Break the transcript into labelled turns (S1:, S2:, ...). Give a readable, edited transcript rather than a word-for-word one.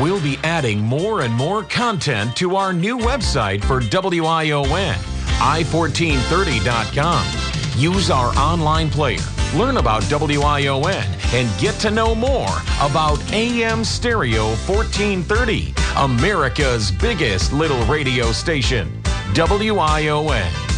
S1: We'll be adding more and more content to our new website for WION, i1430.com. Use our online player, learn about WION, and get to know more about AM Stereo 1430, America's biggest little radio station, WION.